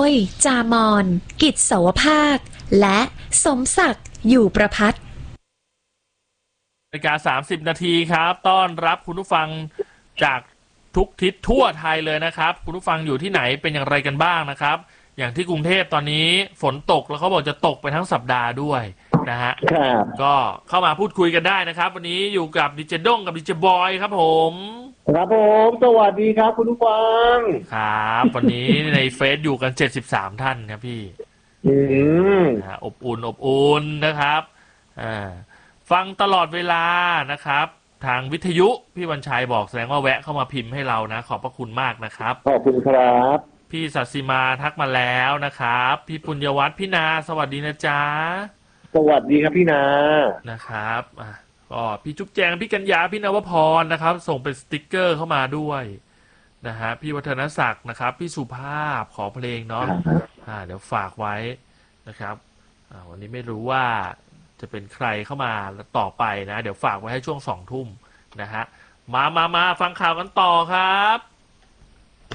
ยจามอนกิจเสาวภาคและสมศักดิ์อยู่ประภัตนาฬิกา30 นาทีครับต้อนรับคุณผู้ฟังจากทุกทิศทั่วไทยเลยนะครับคุณผู้ฟังอยู่ที่ไหนเป็นอย่างไรกันบ้างนะครับอย่างที่กรุงเทพตอนนี้ฝนตกแล้วเขาบอกจะตกไปทั้งสัปดาห์ด้วยนะฮะครับก็เข้ามาพูดคุยกันได้นะครับวันนี้อยู่กับดิเจด้งกับดิเจบอยครับผมครับผมสวัสดีครับคุณผู้ฟังครับวันนี้ในเฟซอยู่กัน73ท่านครับพี่อืมอบอุ่นอบอุ่นนะครับอ่าฟังตลอดเวลานะครับทางวิทยุพี่วันชัยบอกแสดงว่าแวะเข้ามาพิมพ์ให้เรานะขอบพระคุณมากนะครับขอบคุณครับพี่สัตย์สิมาทักมาแล้วนะครับพี่ปุญญวัฒน์พี่นาสวัสดีนะจ๊ะสวัสดีครับพี่นานะครับก็พี่จุ๊บแจงพี่กัญญาพี่นวพรนะครับส่งเป็นสติกเกอร์เข้ามาด้วยนะฮะพี่วัฒนศักดิ์นะครับพี่สุภาพขอเพลงเนาะเดี๋ยวฝากไว้นะครับวันนี้ไม่รู้ว่าจะเป็นใครเข้ามาต่อไปนะเดี๋ยวฝากไว้ให้ช่วง2 ทุ่มนะฮะมาฟังข่าวกันต่อครับ